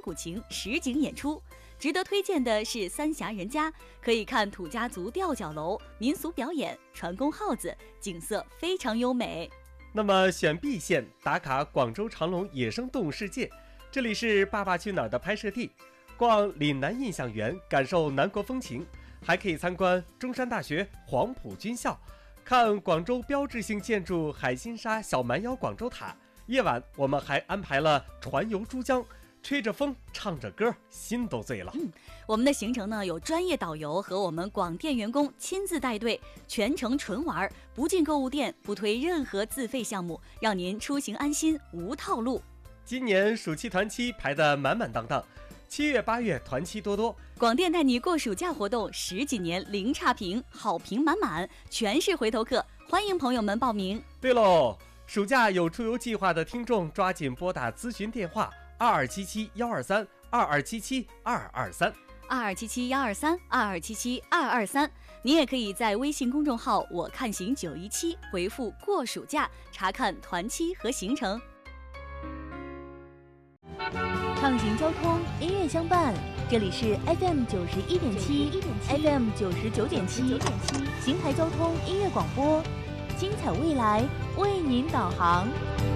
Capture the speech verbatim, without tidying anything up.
古琴实景演出。值得推荐的是三峡人家，可以看土家族吊脚楼、民俗表演、传功号子，景色非常优美。 那么选 B 线打卡广州长隆野生动物世界，这里是《爸爸去哪儿》的拍摄地，逛岭南印象园，感受南国风情，还可以参观中山大学黄埔军校，看广州标志性建筑海心沙小蛮腰广州塔。夜晚我们还安排了船游珠江，吹着风唱着歌，心都醉了。 嗯，我们的行程呢有专业导游和我们广电员工亲自带队，全程纯玩，不进购物店，不推任何自费项目，让您出行安心，无套路。 今年暑期团期排得满满当当，七月八月团期多多。 广电带你过暑假活动十几年零差评，好评满满，全是回头客，欢迎朋友们报名。 对喽，暑假有出游计划的听众抓紧拨打咨询电话二二七七幺二三二二七七二二三二二七七幺二三二二七七二二三。你也可以在微信公众号我看行九一七回复过暑假，查看团期和行程。 畅行交通，音乐相伴，这里是 F M 九十一点七 F M 九十九点七邢台交通音乐广播，精彩未来为您导航。